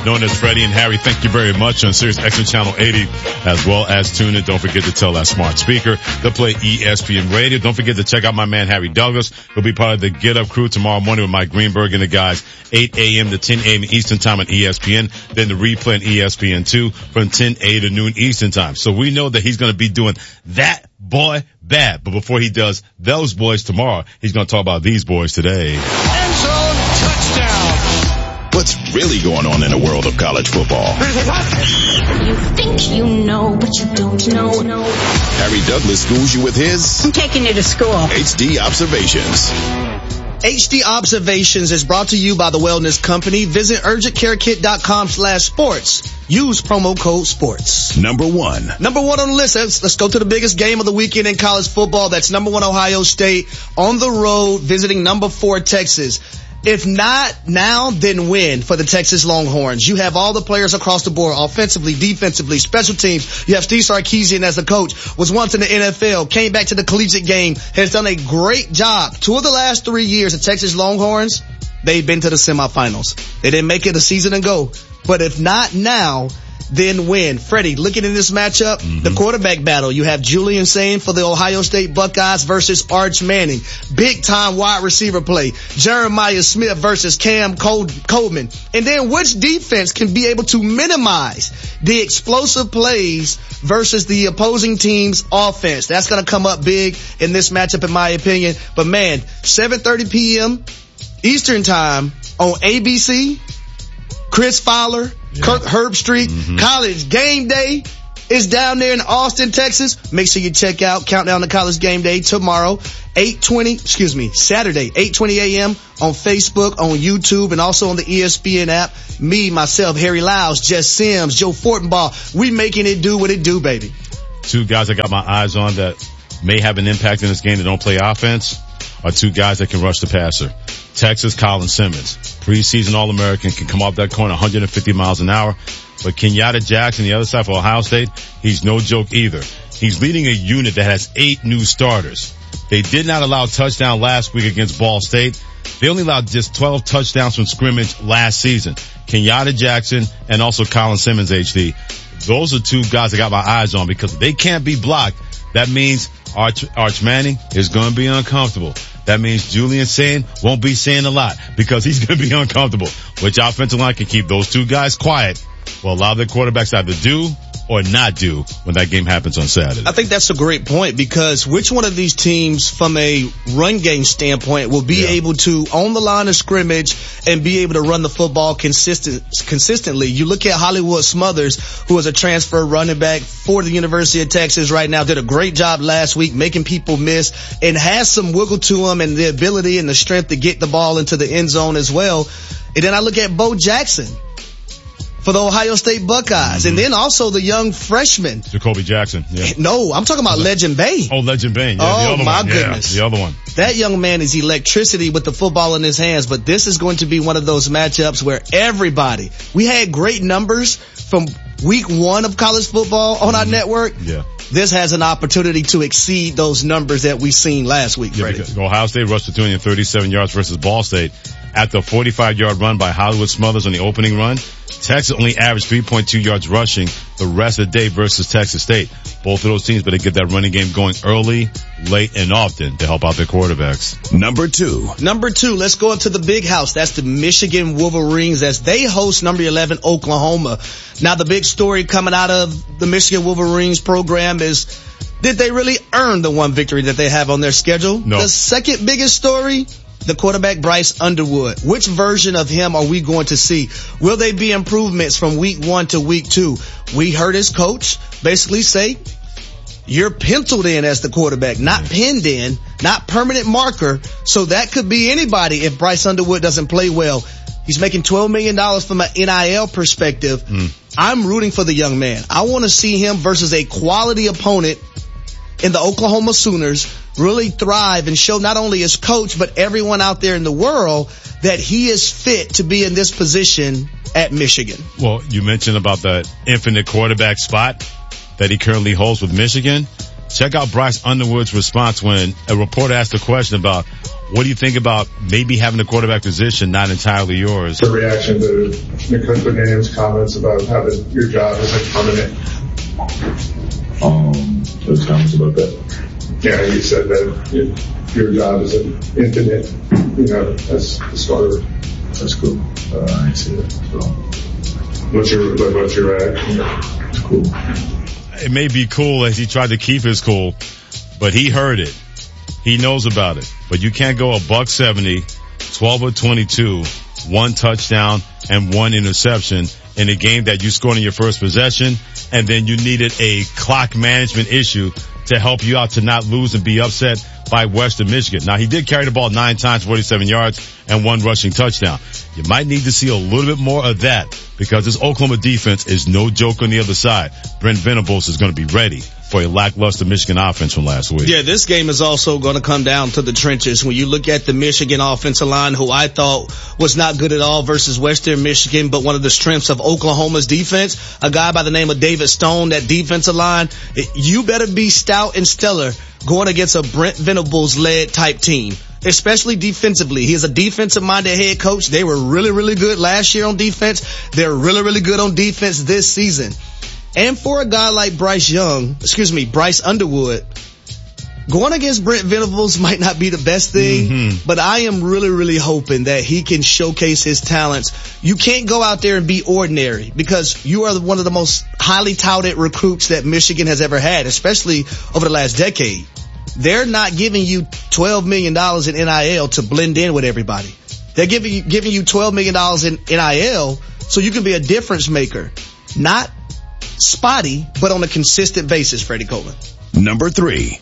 known as Freddie and Harry. Thank you very much on Sirius XM Channel 80, as well as tune in. Don't forget to tell that smart speaker to play ESPN Radio. Don't forget to check out my man Harry Douglas. He'll be part of the Get Up crew tomorrow morning with Mike Greenberg and the guys, 8 a.m. to 10 a.m. Eastern Time on ESPN. Then the replay on ESPN2 from 10 a.m. to noon Eastern Time. So we know that he's going to be doing that boy bad. But before he does those boys tomorrow, he's going to talk about these boys today. End zone touchdown. What's really going on in the world of college football? You think you know, but you don't know. Harry Douglas schools you with his I'm taking you to school. HD Observations. HD Observations is brought to you by the Wellness Company. Visit urgentcarekit.com/sports. Use promo code SPORTS. Number one on the list. Let's go to the biggest game of the weekend in college football. That's number 1 Ohio State on the road visiting number 4 Texas. If not now, then when for the Texas Longhorns? You have all the players across the board, offensively, defensively, special teams. You have Steve Sarkisian as the coach, was once in the NFL, came back to the collegiate game, has done a great job. 2 of the last 3 years, the Texas Longhorns, they've been to the semifinals. They didn't make it a season ago. But if not now, then when? Freddie, looking at this matchup, the quarterback battle, you have Julian Sain for the Ohio State Buckeyes versus Arch Manning. Big time wide receiver play. Jeremiah Smith versus Cam Coleman. And then which defense can be able to minimize the explosive plays versus the opposing team's offense? That's going to come up big in this matchup in my opinion. But man, 7:30 p.m. Eastern time on ABC. Chris Fowler, Kirk Herbstreit, College Game Day is down there in Austin, Texas. Make sure you check out Countdown to College Game Day tomorrow, Saturday, 8:20 a.m. on Facebook, on YouTube, and also on the ESPN app. Me, myself, Harry Lyles, Jess Sims, Joe Fortenbaugh, we making it do what it do, baby. 2 guys I got my eyes on that may have an impact in this game that don't play offense are 2 guys that can rush the passer. Texas, Colin Simmons, preseason All-American, can come off that corner 150 miles an hour. But Kenyatta Jackson, the other side for Ohio State, he's no joke either. He's leading a unit that has 8 new starters. They did not allow a touchdown last week against Ball State. They only allowed just 12 touchdowns from scrimmage last season. Kenyatta Jackson and also Colin Simmons, HD. Those are 2 guys I got my eyes on because they can't be blocked. That means Arch Manning is going to be uncomfortable. That means Julian Sain won't be saying a lot because he's going to be uncomfortable. Which offensive line can keep those 2 guys quiet will allow their quarterbacks either do or not do when that game happens on Saturday. I think that's a great point because which one of these teams from a run game standpoint will be able to own the line of scrimmage and be able to run the football consistently? You look at Hollywood Smothers, who is a transfer running back for the University of Texas right now, did a great job last week making people miss and has some wiggle to him and the ability and the strength to get the ball into the end zone as well. And then I look at Bo Jackson for the Ohio State Buckeyes. And then also the young freshman. Jacoby Jackson. Yeah. No, I'm talking about Legend Bain. Oh, Legend Bain. Yeah, oh, the other my one. goodness. Yeah, the other one. That young man is electricity with the football in his hands, but this is going to be one of those matchups where everybody, we had great numbers from week 1 of college football on our network. Yeah. This has an opportunity to exceed those numbers that we seen last week, Freddie. Ohio State rushed for 237 yards versus Ball State after a 45-yard run by Hollywood Smothers on the opening run. Texas only averaged 3.2 yards rushing the rest of the day versus Texas State. Both of those teams better get that running game going early, late, and often to help out their quarterbacks. Number two, let's go into the big house. That's the Michigan Wolverines as they host number 11 Oklahoma. Now the big story coming out of the Michigan Wolverines program is, did they really earn the 1 victory that they have on their schedule? No. The second biggest story, the quarterback Bryce Underwood. Which version of him are we going to see? Will they be improvements from week 1 to week 2? We heard his coach basically say, you're penciled in as the quarterback, not pinned in, not permanent marker. So that could be anybody if Bryce Underwood doesn't play well. He's making $12 million from an NIL perspective. I'm rooting for the young man. I want to see him versus a quality opponent in the Oklahoma Sooners really thrive and show not only his coach, but everyone out there in the world that he is fit to be in this position at Michigan. Well, you mentioned about the infinite quarterback spot that he currently holds with Michigan. Check out Bryce Underwood's response when a reporter asked a question about What do you think about maybe having the quarterback position not entirely yours? The reaction to Nick Cunningham comments about having your job isn't permanent. Those comments about that? Yeah, he said that your job isn't infinite, as the starter. That's cool. I didn't see that. So. What's your reaction? It's cool. It may be cool as he tried to keep his cool, but he heard it. He knows about it. But you can't go $170, 12 of 22, 1 touchdown and 1 interception in a game that you scored in your first possession, and then you needed a clock management issue to help you out to not lose and be upset by Western Michigan. Now, he did carry the ball 9 times, 47 yards, and 1 rushing touchdown. You might need to see a little bit more of that because this Oklahoma defense is no joke on the other side. Brent Venables is going to be ready for a lackluster Michigan offense from last week. Yeah, this game is also going to come down to the trenches. When you look at the Michigan offensive line, who I thought was not good at all versus Western Michigan, but one of the strengths of Oklahoma's defense, a guy by the name of David Stone, that defensive line, you better be stout and stellar going against a Brent Venables-led type team, especially defensively. He is a defensive-minded head coach. They were really, really good last year on defense. They're really, really good on defense this season. And for a guy like Bryce Underwood, going against Brent Venables might not be the best thing, but I am really, really hoping that he can showcase his talents. You can't go out there and be ordinary because you are one of the most highly touted recruits that Michigan has ever had, especially over the last decade. They're not giving you $12 million in NIL to blend in with everybody. They're giving you $12 million in NIL so you can be a difference maker. Not spotty, but on a consistent basis, Freddie Coleman. Number 3.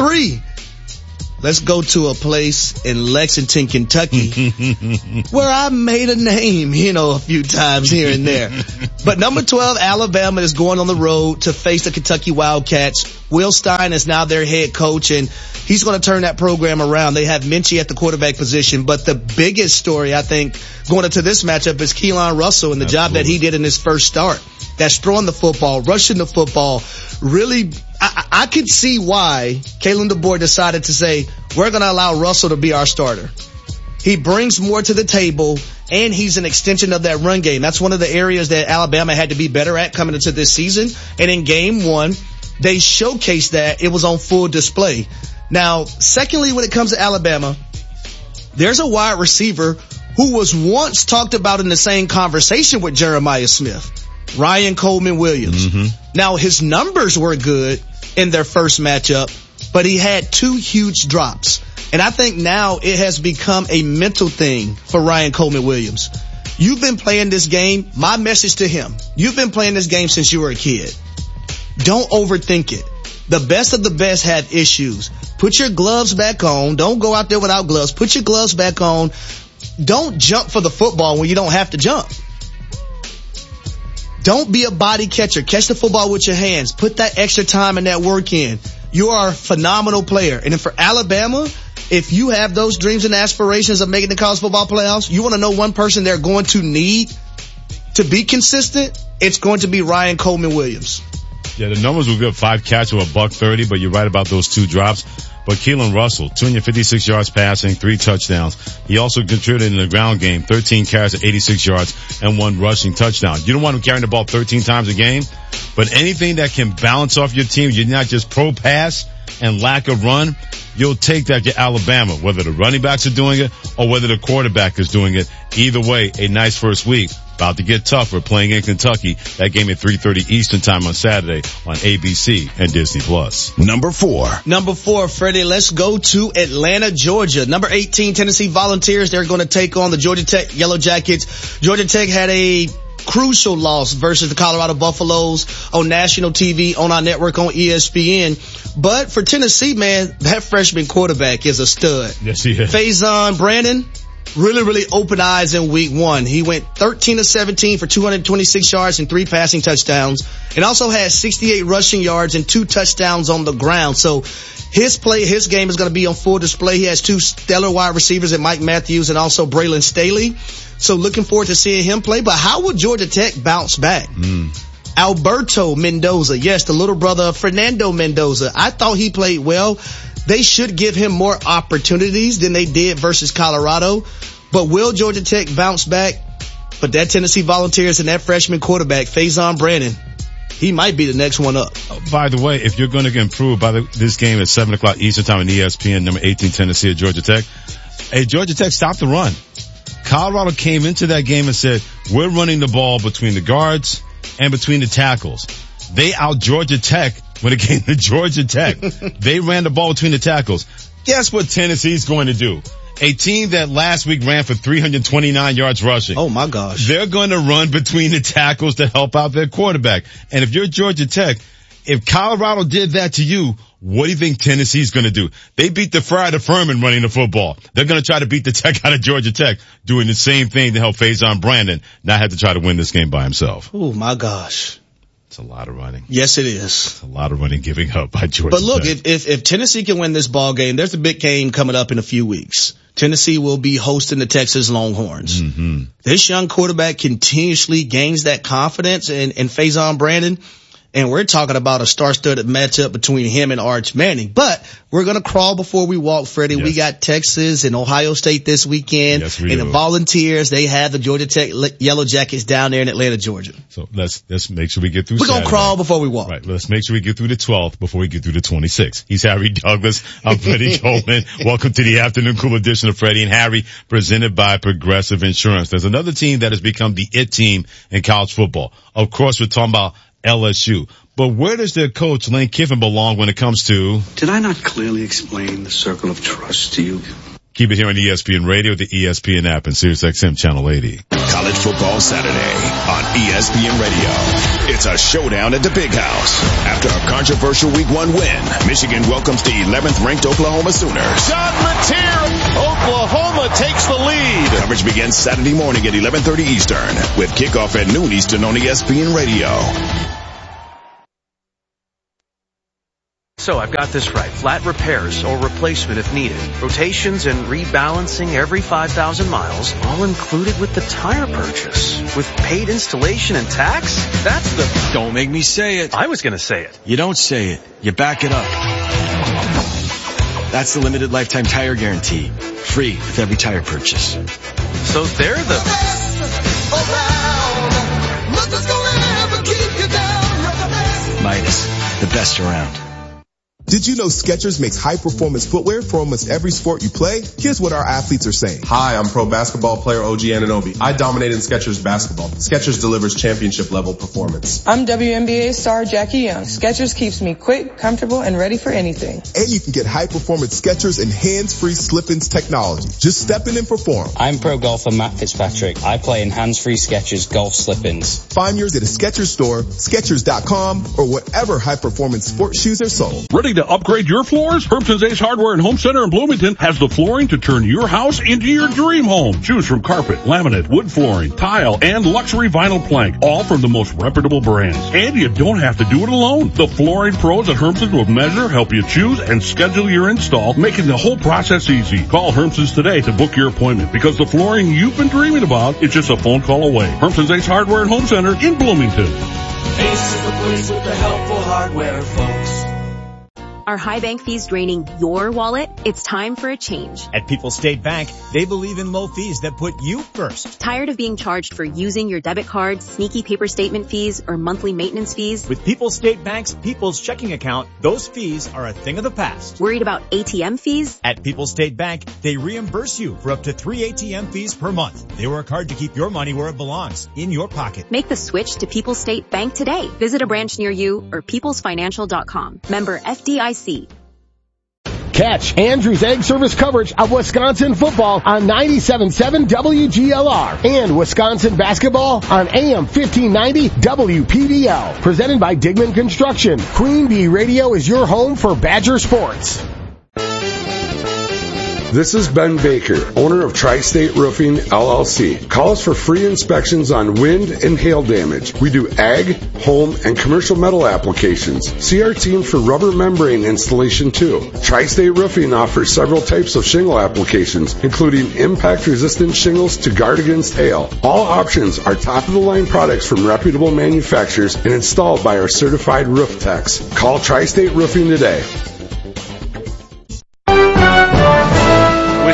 Let's go to a place in Lexington, Kentucky, where I made a name, a few times here and there. But number 12, Alabama is going on the road to face the Kentucky Wildcats. Will Stein is now their head coach, and he's going to turn that program around. They have Minchie at the quarterback position. But the biggest story, I think, going into this matchup is Keelan Russell and the job that he did in his first start. That's throwing the football, rushing the football. Really, I could see why Kalen DeBoer decided to say, we're going to allow Russell to be our starter. He brings more to the table, and he's an extension of that run game. That's one of the areas that Alabama had to be better at coming into this season. And in game 1, they showcased that. It was on full display. Now, secondly, when it comes to Alabama, there's a wide receiver who was once talked about in the same conversation with Jeremiah Smith. Ryan Coleman Williams. Now, his numbers were good in their first matchup, but he had 2 huge drops. And I think now it has become a mental thing for Ryan Coleman Williams. You've been playing this game. My message to him, you've been playing this game since you were a kid. Don't overthink it. The best of the best have issues. Put your gloves back on. Don't go out there without gloves. Put your gloves back on. Don't jump for the football when you don't have to jump. Don't be a body catcher. Catch the football with your hands. Put that extra time and that work in. You are a phenomenal player. And then for Alabama, if you have those dreams and aspirations of making the college football playoffs, you want to know one person they're going to need to be consistent, it's going to be Ryan Coleman Williams. Yeah, the numbers were good. 5 catches with $130, but you're right about those 2 drops. But Keelan Russell, 256 yards passing, 3 touchdowns. He also contributed in the ground game, 13 carries at 86 yards and 1 rushing touchdown. You don't want him carrying the ball 13 times a game, but anything that can balance off your team, you're not just pro pass and lack of run, you'll take that to Alabama, whether the running backs are doing it or whether the quarterback is doing it. Either way, a nice first week. About to get tougher playing in Kentucky. That game at 3:30 Eastern time on Saturday on ABC and Disney+. Number 4, Freddie, let's go to Atlanta, Georgia. Number 18, Tennessee Volunteers. They're going to take on the Georgia Tech Yellow Jackets. Georgia Tech had a crucial loss versus the Colorado Buffaloes on national TV, on our network, on ESPN. But for Tennessee, man, that freshman quarterback is a stud. Yes, he is. Faison Brandon. Really, really open eyes in week 1. He went 13 of 17 for 226 yards and 3 passing touchdowns, and also had 68 rushing yards and 2 touchdowns on the ground. So his game is going to be on full display. He has 2 stellar wide receivers in Mike Matthews and also Braylon Staley. So looking forward to seeing him play. But how will Georgia Tech bounce back? Alberto Mendoza, yes, the little brother of Fernando Mendoza. I thought he played well. they should give him more opportunities than they did versus Colorado. But will Georgia Tech bounce back? But that Tennessee Volunteers and that freshman quarterback, Faison Brandon, he might be the next one up. By the way, if you're going to improve by this game at 7 o'clock Eastern time on ESPN, number 18 Tennessee at Georgia Tech, hey, Georgia Tech stopped the run. Colorado came into that game and said, we're running the ball between the guards and between the tackles. They out Georgia Tech when it came to Georgia Tech. They ran the ball between the tackles. Guess what Tennessee's going to do? A team that last week ran for 329 yards rushing. Oh my gosh. They're going to run between the tackles to help out their quarterback. And if you're Georgia Tech, if Colorado did that to you, what do you think Tennessee's going to do? They beat the Friar to Furman running the football. They're going to try to beat the Tech out of Georgia Tech, doing the same thing to help Faison Brandon not have to try to win this game by himself. Oh my gosh. It's a lot of running. Yes, it is. It's a lot of running giving up by Georgia But look, Tech. if Tennessee can win this ball game, there's a big game coming up in a few weeks. Tennessee will be hosting the Texas Longhorns. Mm-hmm. This young quarterback continuously gains that confidence in Faison Brandon. And we're talking about a star-studded matchup between him and Arch Manning. But we're going to crawl before we walk, Freddie. Yes. We got Texas and Ohio State this weekend. Yes, we and do. the Volunteers, they have the Georgia Tech Yellow Jackets down there in Atlanta, Georgia. So let's make sure we get through We're going to Saturday. crawl before we walk. Right. Let's make sure we get through the 12th before we get through the 26th. He's Harry Douglas. I'm Freddie Coleman. Welcome to the Afternoon Cool edition of Freddie and Harry, presented by Progressive Insurance. There's another team that has become the it team in college football. Of course, we're talking about LSU. But where does their coach, Lane Kiffin, belong when it comes to... Did I not clearly explain the circle of trust to you? Keep it here on ESPN Radio, the ESPN app, and SiriusXM Channel 80. College Football Saturday on ESPN Radio. It's a showdown at the Big House. After a controversial Week 1 win, Michigan welcomes the 11th ranked Oklahoma Sooners. John Mateer, Oklahoma takes the lead. Coverage begins Saturday morning at 11:30 Eastern with kickoff at noon Eastern on ESPN Radio. So I've got this right. Flat repairs or replacement if needed. Rotations and rebalancing every 5,000 miles, all included with the tire purchase. With paid installation and tax? That's the... Don't make me say it. I was going to say it. You don't say it. You back it up. That's the limited lifetime tire guarantee. Free with every tire purchase. So they're the... Midas, the best around. Did you know Skechers makes high-performance footwear for almost every sport you play? Here's what our athletes are saying. Hi, I'm pro basketball player OG Anunoby. I dominate in Skechers basketball. Skechers delivers championship-level performance. I'm WNBA star Jackie Young. Skechers keeps me quick, comfortable, and ready for anything. And you can get high-performance Skechers and hands-free slip-ins technology. Just step in and perform. I'm pro golfer Matt Fitzpatrick. I play in hands-free Skechers golf slip-ins. Find yours at a Skechers store, Skechers.com, or wherever high-performance sports shoes are sold. Ready to upgrade your floors? Hermson's Ace Hardware and Home Center in Bloomington has the flooring to turn your house into your dream home. Choose from carpet, laminate, wood flooring, tile, and luxury vinyl plank, all from the most reputable brands. And you don't have to do it alone. The flooring pros at Hermson's will measure, help you choose, and schedule your install, making the whole process easy. Call Hermson's today to book your appointment, because the flooring you've been dreaming about is just a phone call away. Hermson's Ace Hardware and Home Center in Bloomington. Ace is the place with the helpful hardware, folks. Are high bank fees draining your wallet? It's time for a change. At People's State Bank, they believe in low fees that put you first. Tired of being charged for using your debit card, sneaky paper statement fees, or monthly maintenance fees? With People's State Bank's People's Checking Account, those fees are a thing of the past. Worried about ATM fees? At People's State Bank, they reimburse you for up to 3 ATM fees per month. They work hard to keep your money where it belongs, in your pocket. Make the switch to People's State Bank today. Visit a branch near you or peoplesfinancial.com. Member FDIC. Catch Andrew's Egg Service coverage of Wisconsin football on 97.7 WGLR and Wisconsin basketball on AM 1590 WPDL. Presented by Digman Construction. Queen Bee Radio is your home for Badger sports. This is Ben Baker, owner of Tri-State Roofing, LLC. Call us for free inspections on wind and hail damage. We do ag, home, and commercial metal applications. See our team for rubber membrane installation too. Tri-State Roofing offers several types of shingle applications, including impact-resistant shingles to guard against hail. All options are top-of-the-line products from reputable manufacturers and installed by our certified roof techs. Call Tri-State Roofing today.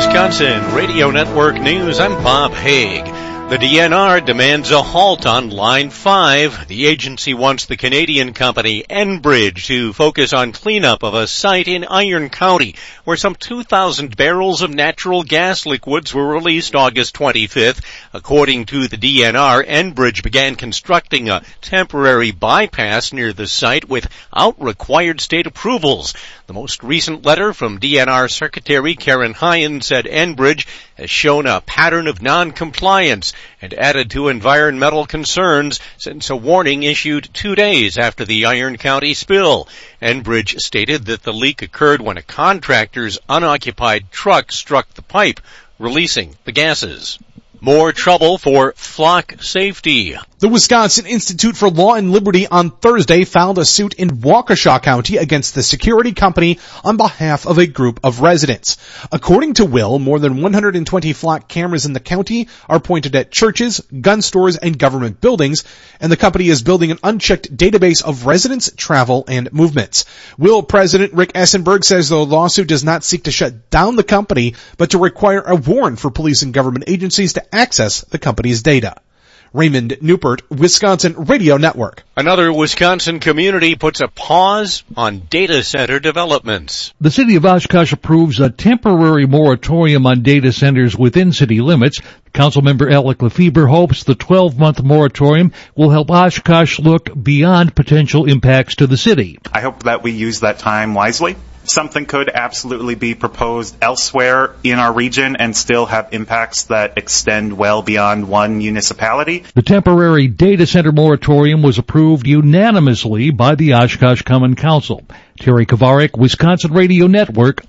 Wisconsin Radio Network News, I'm Bob Haig. The DNR demands a halt on Line 5. The agency wants the Canadian company Enbridge to focus on cleanup of a site in Iron County where some 2,000 barrels of natural gas liquids were released August 25th. According to the DNR, Enbridge began constructing a temporary bypass near the site without required state approvals. The most recent letter from DNR Secretary Karen Hyen said Enbridge has shown a pattern of non-compliance and added to environmental concerns since a warning issued 2 days after the Iron County spill. Enbridge stated that the leak occurred when a contractor's unoccupied truck struck the pipe, releasing the gases. More trouble for flock safety. The Wisconsin Institute for Law and Liberty on Thursday filed a suit in Waukesha County against the security company on behalf of a group of residents. According to Will, more than 120 flock cameras in the county are pointed at churches, gun stores, and government buildings, and the company is building an unchecked database of residents' travel and movements. Will President Rick Essenberg says the lawsuit does not seek to shut down the company, but to require a warrant for police and government agencies to access the company's data. Raymond Newport, Wisconsin Radio Network. Another Wisconsin community puts a pause on data center developments. The city of Oshkosh approves a temporary moratorium on data centers within city limits. Councilmember Alec Lefebvre hopes the 12-month moratorium will help Oshkosh look beyond potential impacts to the city. I hope that we use that time wisely. Something could absolutely be proposed elsewhere in our region and still have impacts that extend well beyond one municipality. The temporary data center moratorium was approved unanimously by the Oshkosh Common Council. Terry Kovarik, Wisconsin Radio Network.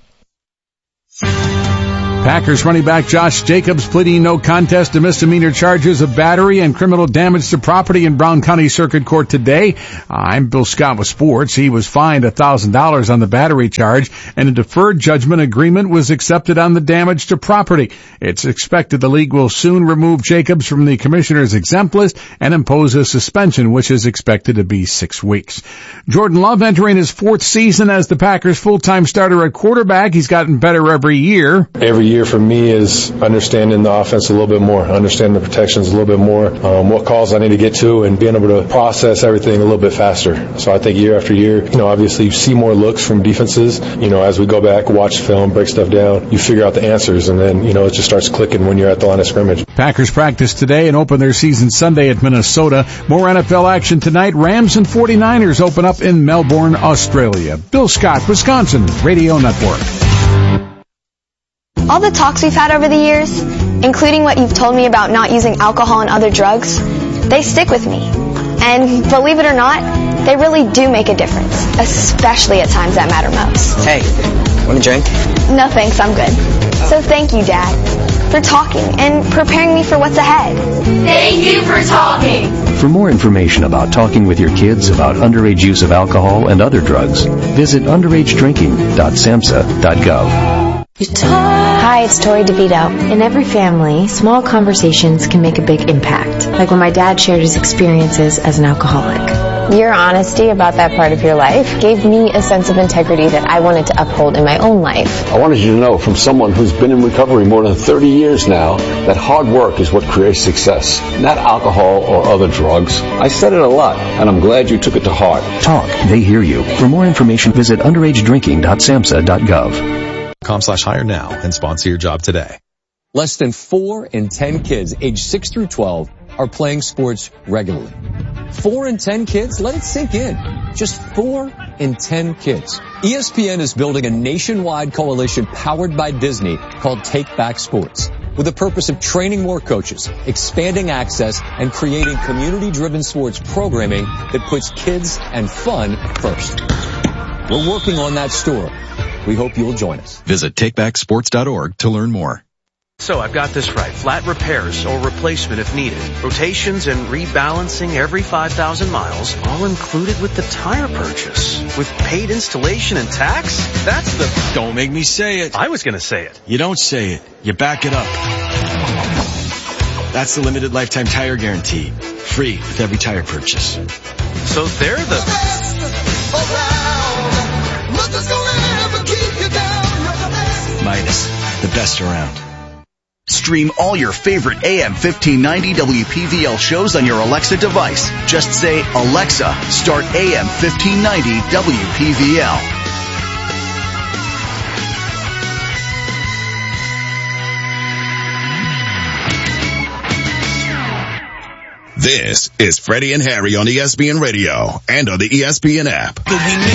Packers running back Josh Jacobs pleading no contest to misdemeanor charges of battery and criminal damage to property in Brown County Circuit Court today. I'm Bill Scott with sports. He was fined $1,000 on the battery charge, and a deferred judgment agreement was accepted on the damage to property. It's expected the league will soon remove Jacobs from the commissioner's exempt list and impose a suspension, which is expected to be 6 weeks. Jordan Love entering his 4th season as the Packers' full-time starter at quarterback. He's gotten better every year. Every year for me is understanding the offense a little bit more, understanding the protections a little bit more, what calls I need to get to, and being able to process everything a little bit faster. So I think year after year, obviously you see more looks from defenses. As we go back, watch film, break stuff down, you figure out the answers, and then, it just starts clicking when you're at the line of scrimmage. Packers practice today and open their season Sunday at Minnesota. More NFL action tonight. Rams and 49ers open up in Melbourne, Australia. Bill Scott, Wisconsin Radio Network. All the talks we've had over the years, including what you've told me about not using alcohol and other drugs, they stick with me. And believe it or not, they really do make a difference, especially at times that matter most. Hey, want a drink? No thanks, I'm good. So thank you, Dad, for talking and preparing me for what's ahead. Thank you for talking. For more information about talking with your kids about underage use of alcohol and other drugs, visit underagedrinking.samhsa.gov. Hi, it's Tori DeVito. In every family, small conversations can make a big impact. Like when my dad shared his experiences as an alcoholic. Your honesty about that part of your life gave me a sense of integrity that I wanted to uphold in my own life. I wanted you to know from someone who's been in recovery more than 30 years now that hard work is what creates success, not alcohol or other drugs. I said it a lot, and I'm glad you took it to heart. Talk. They hear you. For more information, visit underagedrinking.samhsa.gov. .com/hire now and sponsor your job today. Less than 4 in 10 kids aged 6 through 12 are playing sports regularly. 4 in 10 kids? Let it sink in. Just 4 in 10 kids. ESPN is building a nationwide coalition powered by Disney called Take Back Sports, with the purpose of training more coaches, expanding access, and creating community-driven sports programming that puts kids and fun first. We're working on that story. We hope you'll join us. Visit takebacksports.org to learn more. So I've got this right. Flat repairs or replacement if needed. Rotations and rebalancing every 5,000 miles, all included with the tire purchase. With paid installation and tax? That's the... Don't make me say it. I was going to say it. You don't say it. You back it up. That's the limited lifetime tire guarantee. Free with every tire purchase. So they're the... Minus. the best around. Stream all your favorite AM 1590 WPVL shows on your Alexa device. Just say, Alexa, start AM 1590 WPVL. This is Freddie and Harry on ESPN Radio and on the ESPN app.